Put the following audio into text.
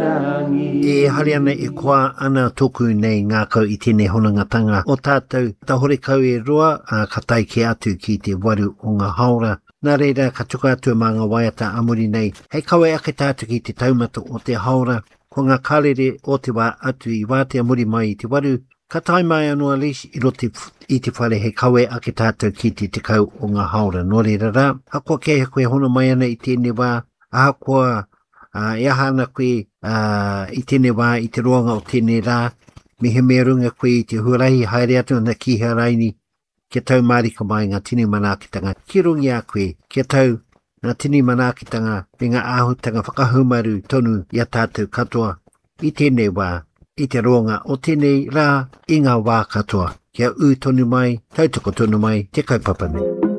E hari ana e koa ana toku nei ngā kau I tēnei honangatanga o tātou tahore kau e roa ka tai ke atu ki te waru o ngā haora. Nā reira ka tuka atu mā ngā waiata amuri nei. Hei kawe ake tātu ki te taumata o te haora. Ko ngā karere o te wā atu I wātea muri mai I te waru. Ka tai mai anua lis I rote I te whare he kawe ake tātou ki te tekau o ngā haora. Nō reira rā. Hakoa kei koe hono mai ana I tēnei wā. Ahakoa e ahana koe I tēnei wā I te roanga o tēnei rā. Me he mea runga koe I te huarahi haere atu na ki haraini. Kia tau marika mai ngā tini manakitanga. Ki rungi a koe. Kia tau ngā tini manakitanga me ngā āhutanga whakahumaru tonu I a tātou katoa. I tēnei wā. I te roanga o tēnei rā I ngā wā katoa. Kia tonu mai, tautoko tonu mai, te kaupapa nei.